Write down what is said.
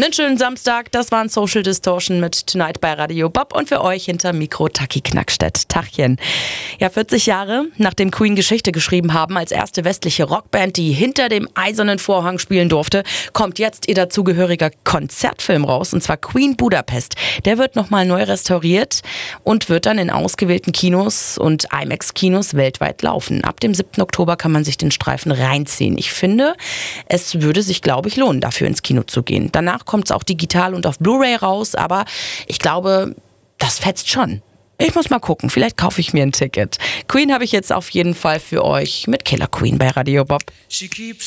Einen schönen Samstag, das waren Social Distortion mit Tonight bei Radio Bob und für euch hinter Mikro Taki Knackstedt. Tachchen. Ja, 40 Jahre nachdem Queen Geschichte geschrieben haben als erste westliche Rockband, die hinter dem eisernen Vorhang spielen durfte, kommt jetzt ihr dazugehöriger Konzertfilm raus, und zwar Queen Budapest. Der wird nochmal neu restauriert und wird dann in ausgewählten Kinos und IMAX-Kinos weltweit laufen. Ab dem 7. Oktober kann man sich den Streifen reinziehen. Ich finde, es würde sich, glaube ich, lohnen, dafür ins Kino zu gehen. Danach kommt es auch digital und auf Blu-ray raus, aber ich glaube, das fetzt schon. Ich muss mal gucken, vielleicht kaufe ich mir ein Ticket. Queen habe ich jetzt auf jeden Fall für euch mit Killer Queen bei Radio Bob.